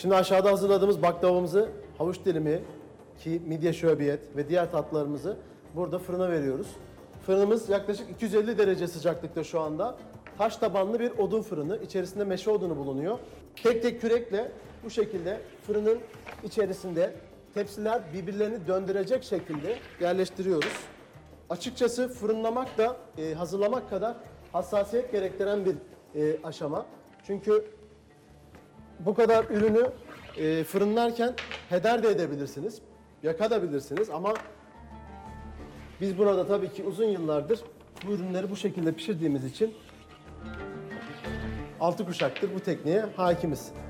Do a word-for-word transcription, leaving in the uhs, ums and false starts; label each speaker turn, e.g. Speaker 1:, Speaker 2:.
Speaker 1: Şimdi aşağıda hazırladığımız baklavamızı, havuç dilimi, ki midye şöbiyet ve diğer tatlarımızı burada fırına veriyoruz. Fırınımız yaklaşık iki yüz elli derece sıcaklıkta şu anda. Taş tabanlı bir odun fırını. İçerisinde meşe odunu bulunuyor. Tek tek kürekle bu şekilde fırının içerisinde tepsiler birbirlerini döndürecek şekilde yerleştiriyoruz. Açıkçası fırınlamak da e, hazırlamak kadar hassasiyet gerektiren bir e, aşama. Çünkü bu kadar ürünü e, fırınlarken heder de edebilirsiniz, yakabilirsiniz ama biz burada tabii ki uzun yıllardır bu ürünleri bu şekilde pişirdiğimiz için altı kuşaktır bu tekniğe hakimiz.